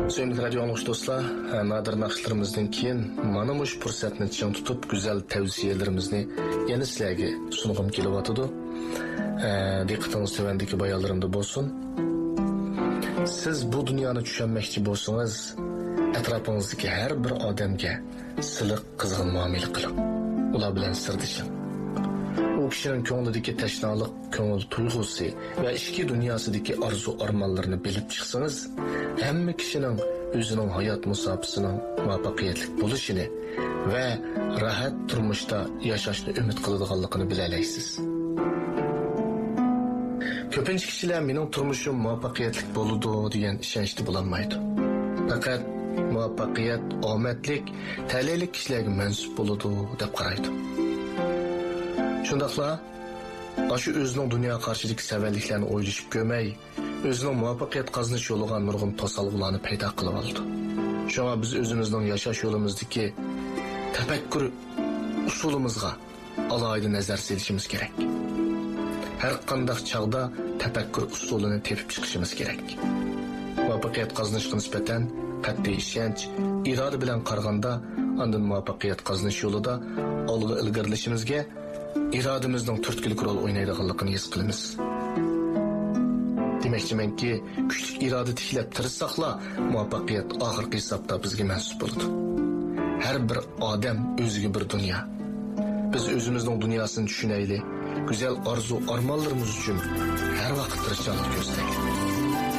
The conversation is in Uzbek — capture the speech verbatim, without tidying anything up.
Sevgili radyo anlıqçı dostlar, nadir naqshlarımızdan keyin mana mush fursatni ching tutib, güzel tavsiyalarimizni yana sizlarga sunug'im kelyapti. Diqqatingiz tövendeki bayonlarimda bo'lsin. Siz bu dunyoni tushunmoqchi bo'lsangiz, atrofingizdagi har bir odamga siliq qizg'in muomala qiling. Ular bilan sirdishing. O kişinin ko'nglidagi tashnoliq, ko'ngil tuyg'usi va ichki dunyosidagi orzu-armonlarini bilib chiqsangiz, hamma kishining o'zining hayot musofasining muvaffaqiyatli bo'lishini va rahat turmushda yashashni umid qiladiganligini bilalaysiz. Ko'pincha kishilar mening turmushim muvaffaqiyatli bo'ladi degan ishonchda bo'lolmaydi. Faqat muvaffaqiyat, omadlik, talayli kishilarga mansub bo'ladi deb qaraydi. Shundaqla, aşı özünün dünya qarşıdaki səvəlliklərini o'ylashib ko'may, o'zining muvaffaqiyat qozonish yo'liga nurg'un to'salg'ularni paydo qilib oldi. Shunga biz o'zimizning yashash yo'limizdagi tafakkur usulimizga alohida nazar solishimiz kerak. Har qanday chog'da tafakkur usulini tepib chiqishimiz kerak. Muvaffaqiyat qozonishga nisbatan qat'iy ishonch, iroda bilan qaraganda, ondan muvaffaqiyat qozonish yo'lida olg'a ilgarilishimizga irodamizning turtkilik rol o'ynaydiganligini his qilamiz. Demakchimanki, kuchli iroda tiklab tirishsaqla, muvaffaqiyat oxirgi hisobda bizga mansub bo'ladi. Har bir odam o'ziga bir dunyo. Biz o'zimizning dunyosini tushunaylik, go'zal orzu-armonlarimiz uchun har vaqt tirishchilik ko'rsataylik.